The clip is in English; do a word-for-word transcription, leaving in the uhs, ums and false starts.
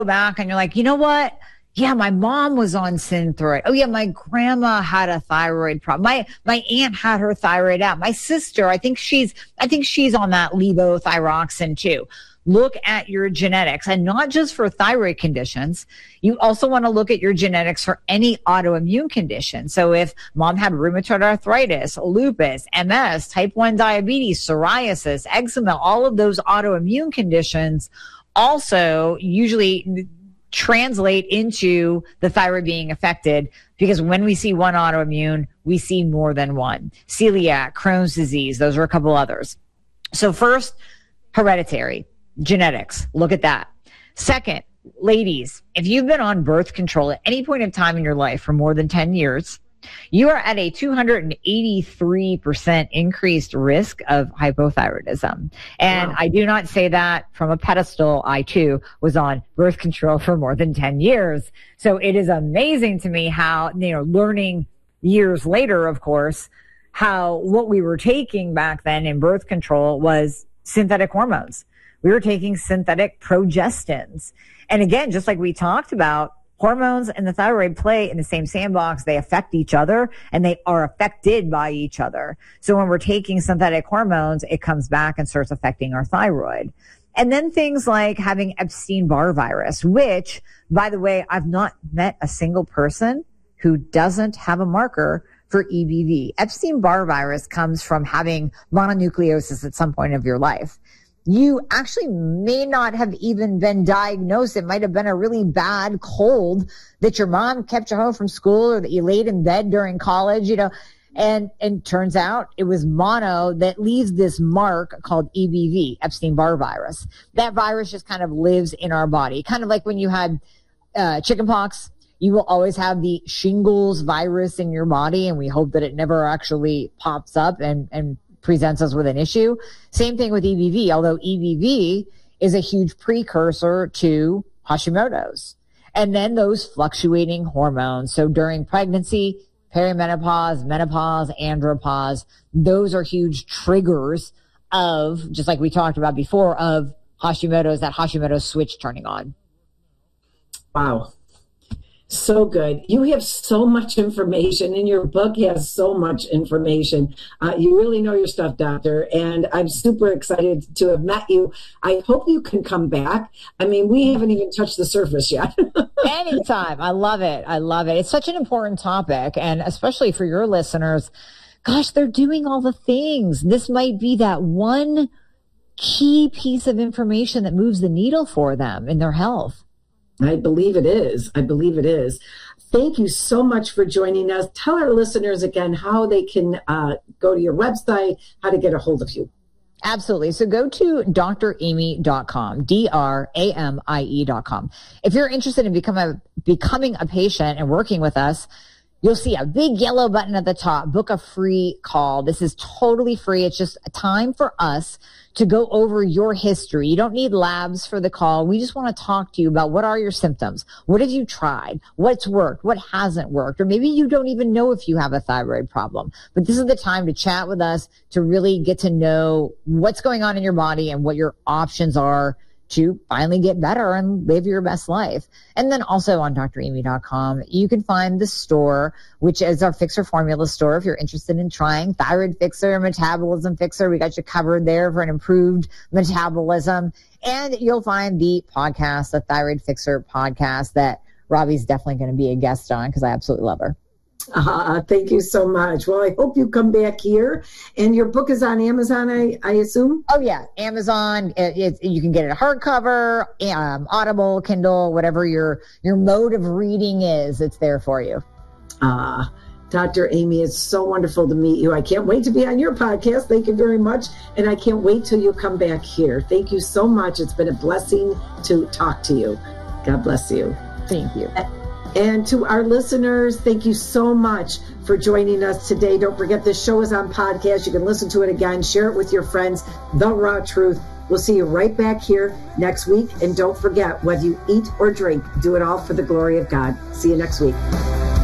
back and you're like, you know what? Yeah, my mom was on Synthroid. Oh yeah, my grandma had a thyroid problem. My my aunt had her thyroid out. My sister, I think she's I think she's on that levothyroxine too. Look at your genetics, and not just for thyroid conditions. You also want to look at your genetics for any autoimmune condition. So if mom had rheumatoid arthritis, lupus, M S, type one diabetes, psoriasis, eczema, all of those autoimmune conditions also usually translate into the thyroid being affected, because when we see one autoimmune, we see more than one. Celiac, Crohn's disease, those are a couple others. So first, hereditary, genetics, look at that. Second, ladies, if you've been on birth control at any point in time in your life for more than ten years, you are at a two hundred eighty-three percent increased risk of hypothyroidism. And wow. I do not say that from a pedestal. I too was on birth control for more than ten years. So it is amazing to me how, you know, learning years later, of course, how what we were taking back then in birth control was synthetic hormones. We were taking synthetic progestins. And again, just like we talked about, hormones and the thyroid play in the same sandbox. They affect each other and they are affected by each other. So when we're taking synthetic hormones, it comes back and starts affecting our thyroid. And then things like having Epstein-Barr virus, which, by the way, I've not met a single person who doesn't have a marker for E B V. Epstein-Barr virus comes from having mononucleosis at some point of your life. You actually may not have even been diagnosed. It might have been a really bad cold that your mom kept you home from school, or that you laid in bed during college, you know, and, and turns out it was mono that leaves this mark called E B V, Epstein-Barr virus. That virus just kind of lives in our body. Kind of like when you had, uh, chickenpox, you will always have the shingles virus in your body, and we hope that it never actually pops up and, and, presents us with an issue. Same thing with E B V, although E B V is a huge precursor to Hashimoto's. And then those fluctuating hormones. So during pregnancy, perimenopause, menopause, andropause, those are huge triggers of, just like we talked about before, of Hashimoto's, that Hashimoto's switch turning on. Wow. So good. You have so much information, and your book has so much information. Uh, you really know your stuff, doctor, and I'm super excited to have met you. I hope you can come back. I mean, we haven't even touched the surface yet. Anytime. I love it. I love it. It's such an important topic, and especially for your listeners, gosh, they're doing all the things. This might be that one key piece of information that moves the needle for them in their health. I believe it is. I believe it is. Thank you so much for joining us. Tell our listeners again how they can uh, go to your website, how to get a hold of you. Absolutely. So go to D R amy dot com, D R A M I E dot com. If you're interested in become a, becoming a patient and working with us, you'll see a big yellow button at the top, book a free call. This is totally free. It's just a time for us to go over your history. You don't need labs for the call. We just want to talk to you about what are your symptoms? What have you tried? What's worked? What hasn't worked? Or maybe you don't even know if you have a thyroid problem. But this is the time to chat with us, to really get to know what's going on in your body and what your options are to finally get better and live your best life. And then also on D R amy dot com, you can find the store, which is our Fixer Formula store. If you're interested in trying Thyroid Fixer, Metabolism Fixer, we got you covered there for an improved metabolism. And you'll find the podcast, the Thyroid Fixer podcast, that Robbie's definitely going to be a guest on, because I absolutely love her. Uh, thank you so much. Well, I hope you come back here. And your book is on Amazon, I, I assume? Oh, yeah. Amazon. It, it, you can get it hardcover, um, Audible, Kindle, whatever your, your mode of reading is. It's there for you. Uh, Doctor Amy, it's so wonderful to meet you. I can't wait to be on your podcast. Thank you very much. And I can't wait till you come back here. Thank you so much. It's been a blessing to talk to you. God bless you. Thank you. And to our listeners, thank you so much for joining us today. Don't forget, this show is on podcast. You can listen to it again, share it with your friends. The Raw Truth. We'll see you right back here next week. And don't forget, whether you eat or drink, do it all for the glory of God. See you next week.